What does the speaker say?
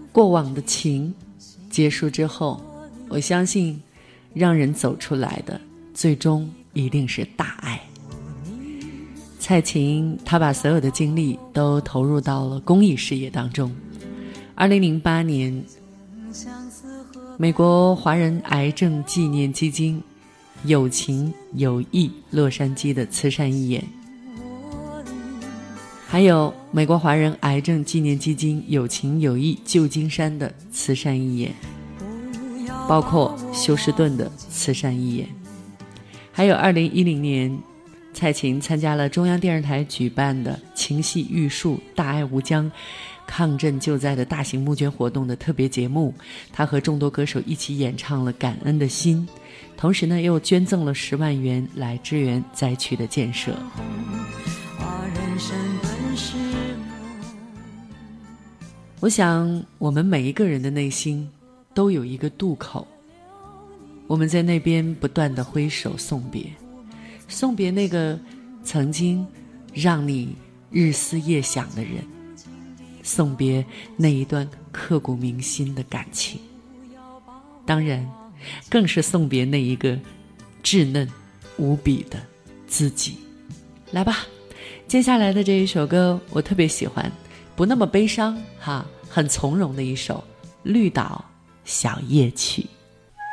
过往的情结束之后，我相信让人走出来的最终一定是大爱。蔡琴她把所有的精力都投入到了公益事业当中。2008年，美国华人癌症纪念基金有情有义洛杉矶的慈善义演，还有美国华人癌症纪念基金有情有义旧金山的慈善义演，包括休斯顿的慈善义演，还有2010年蔡琴参加了中央电视台举办的情系玉树大爱无疆抗震救灾的大型募捐活动的特别节目，他和众多歌手一起演唱了感恩的心，同时呢又捐赠了10万元来支援灾区的建设。我想我们每一个人的内心都有一个渡口，我们在那边不断地挥手送别，送别那个曾经让你日思夜想的人，送别那一段刻骨铭心的感情，当然更是送别那一个稚嫩无比的自己。来吧，接下来的这一首歌我特别喜欢，不那么悲伤哈，很从容的一首《绿岛小夜曲》。